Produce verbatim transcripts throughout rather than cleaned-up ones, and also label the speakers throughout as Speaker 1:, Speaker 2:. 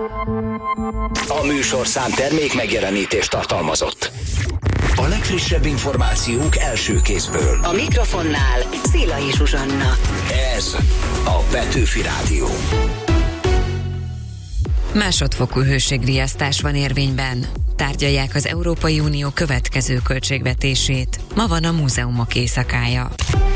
Speaker 1: A műsorszám termék megjelenítést tartalmazott. A legfrissebb információk első kézből.
Speaker 2: A mikrofonnál Szélai Zsuzsanna.
Speaker 1: Ez a Petőfi Rádió.
Speaker 3: Másodfokú hőségriasztás van érvényben. Tárgyalják az Európai Unió következő költségvetését. Ma van a múzeumok éjszakája.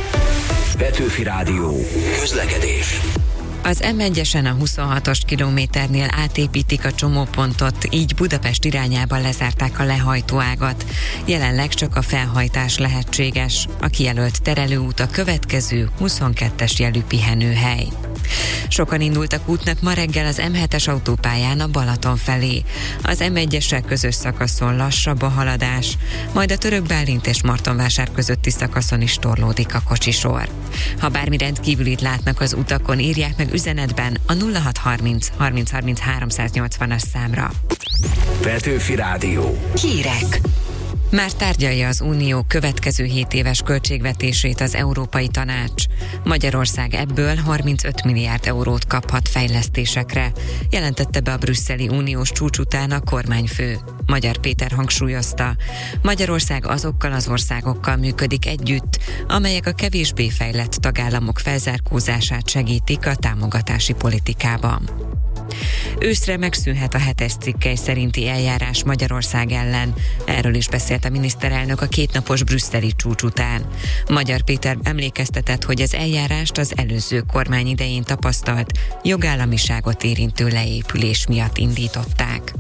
Speaker 1: Petőfi Rádió. Közlekedés.
Speaker 3: Az em egyesen a huszonhatos kilométernél átépítik a csomópontot, így Budapest irányában lezárták a lehajtóágat. Jelenleg csak a felhajtás lehetséges. A kijelölt terelőút a következő huszonkettes jelű pihenőhely. Sokan indultak útnak ma reggel az em hetes autópályán a Balaton felé. Az em egyessel közös szakaszon lassabb a haladás, majd a Török Bálint és Martonvásár közötti szakaszon is torlódik a kocsisor. Ha bármi rendkívülit látnak az utakon, írják meg üzenetben a nulla hat harminc harminc harminc háromszáznyolcvanas számra.
Speaker 1: Petőfi Rádió.
Speaker 3: Hírek. Már tárgyalja az Unió következő hét éves költségvetését az Európai Tanács. Magyarország ebből harmincöt milliárd eurót kaphat fejlesztésekre, jelentette be a brüsszeli uniós csúcs után a kormányfő. Magyar Péter hangsúlyozta, Magyarország azokkal az országokkal működik együtt, amelyek a kevésbé fejlett tagállamok felzárkózását segítik a támogatási politikában. Őszre megszűnhet a hetes cikkely szerinti eljárás Magyarország ellen. Erről is beszélt a miniszterelnök a kétnapos brüsszeli csúcs után. Magyar Péter emlékeztetett, hogy az eljárást az előző kormány idején tapasztalt jogállamiságot érintő leépülés miatt indították.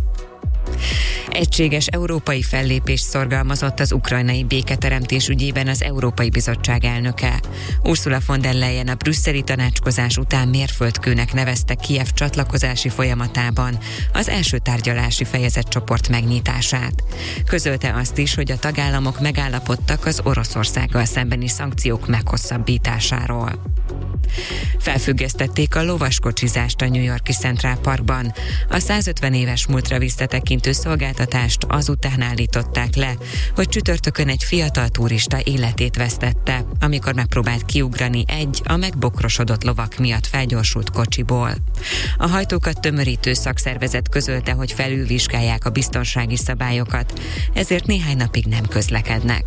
Speaker 3: Egységes európai fellépést szorgalmazott az ukrajnai béketeremtés ügyében az Európai Bizottság elnöke. Ursula von der Leyen a brüsszeli tanácskozás után mérföldkőnek nevezte Kijev csatlakozási folyamatában az első tárgyalási fejezetcsoport megnyitását. Közölte azt is, hogy a tagállamok megállapodtak az Oroszországgal szembeni szankciók meghosszabbításáról. Felfüggesztették a lovaskocsizást a New York-i Central Parkban. A százötven éves múltra visszatekintő szolgáltatást azután állították le, hogy csütörtökön egy fiatal turista életét vesztette, amikor megpróbált kiugrani egy a megbokrosodott lovak miatt felgyorsult kocsiból. A hajtókat tömörítő szakszervezet közölte, hogy felülvizsgálják a biztonsági szabályokat, ezért néhány napig nem közlekednek.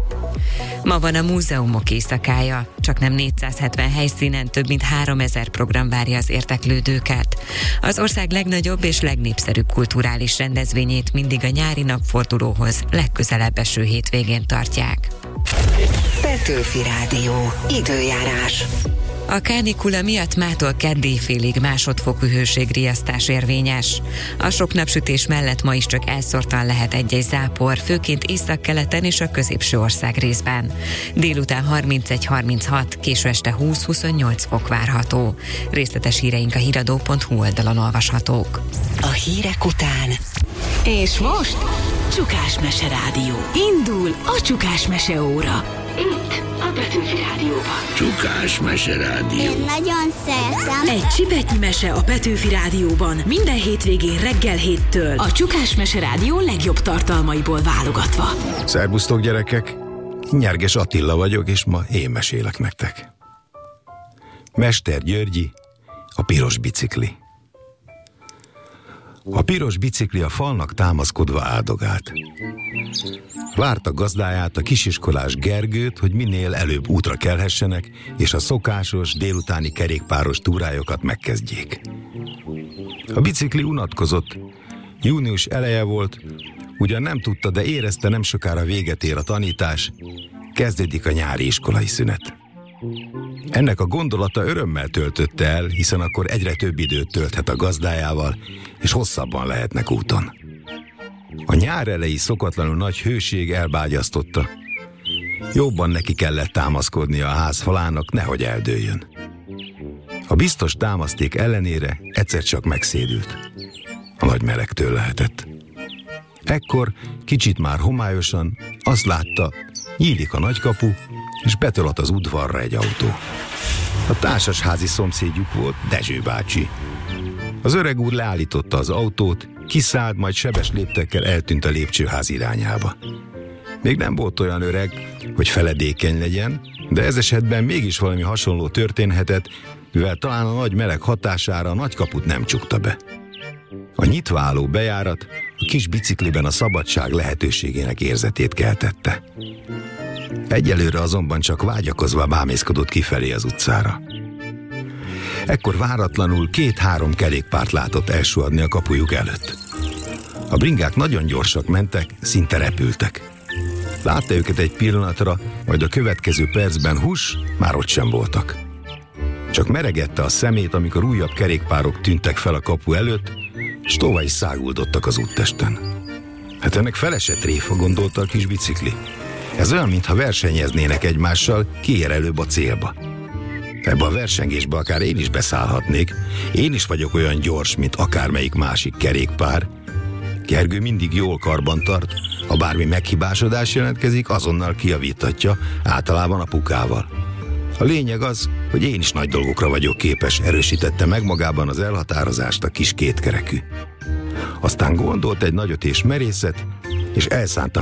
Speaker 3: Ma van a múzeumok éjszakája, csak nem négyszázhetven helyszínen több mint háromezer program várja az érdeklődőket. Az ország legnagyobb és legnépszerűbb kulturális rendezvényét mindig a nyári napfordulóhoz legközelebb eső hétvégén tartják.
Speaker 2: Petőfi Rádió. Időjárás.
Speaker 3: A kánikula miatt mától keddéjfélig másodfokú hőségriasztás érvényes. A sok napsütés mellett ma is csak elszórtan lehet egy-egy zápor, főként északkeleten és a középső ország részben. Délután harmincegy harminchat, késő este húsz-huszonnyolc fok várható. Részletes híreink a híradó pont hu oldalon olvashatók.
Speaker 2: A hírek után. És most Csukás Mese Rádió. Indul a Csukás Mese óra. Itt a Petőfi Rádióban.
Speaker 4: Csukás Mese Rádió.
Speaker 5: Én nagyon szeretem.
Speaker 2: Egy csipetnyi mese a Petőfi Rádióban. Minden hétvégén reggel héttől. A Csukás Mese Rádió legjobb tartalmaiból válogatva.
Speaker 6: Szerbusztok, gyerekek! Nyerges Attila vagyok, és ma én mesélek nektek. Mester Györgyi, a piros bicikli. A piros bicikli a falnak támaszkodva áldogált. Várta gazdáját, a kisiskolás Gergőt, hogy minél előbb útra kelhessenek, és a szokásos délutáni kerékpáros túrájukat megkezdjék. A bicikli unatkozott. Június eleje volt, ugyan nem tudta, de érezte, nem sokára véget ér a tanítás, kezdődik a nyári iskolai szünet. Ennek a gondolata örömmel töltötte el, hiszen akkor egyre több időt tölthet a gazdájával, és hosszabban lehetnek úton. A nyár elejé szokatlanul nagy hőség elbágyasztotta. Jobban neki kellett támaszkodnia a ház falának, nehogy eldőljön. A biztos támaszték ellenére egyszer csak megszédült. A nagy melegtől lehetett. Ekkor, kicsit már homályosan, azt látta, nyílik a nagykapu, és betölt az udvarra egy autó. A társasházi szomszédjuk volt Dezső bácsi. Az öreg úr leállította az autót, kiszállt, majd sebes léptekkel eltűnt a lépcsőház irányába. Még nem volt olyan öreg, hogy feledékeny legyen, de ez esetben mégis valami hasonló történhetett, mivel talán a nagy meleg hatására a nagykaput nem csukta be. A nyitva álló bejárat a kis bicikliben a szabadság lehetőségének érzetét keltette. Egyelőre azonban csak vágyakozva bámészkodott kifelé az utcára. Ekkor váratlanul két-három kerékpárt látott elsuhadni a kapujuk előtt. A bringák nagyon gyorsak mentek, szinte repültek. Látta őket egy pillanatra, majd a következő percben hús, már ott sem voltak. Csak meregette a szemét, amikor újabb kerékpárok tűntek fel a kapu előtt, s tovább is száguldottak az úttesten. Hát ennek felesett tréfa, gondolta a kis bicikli. Ez olyan, mintha versenyeznének egymással, ki ér előbb a célba. Ebbe a versengésbe akár én is beszállhatnék. Én is vagyok olyan gyors, mint akármelyik másik kerékpár. Gergő mindig jól karban tart, ha bármi meghibásodás jelentkezik, azonnal kijavítatja, általában apukával. A lényeg az, hogy én is nagy dolgokra vagyok képes, erősítette meg magában az elhatározást a kis kétkerekű. Aztán gondolt egy nagyot és merészet, és elszánta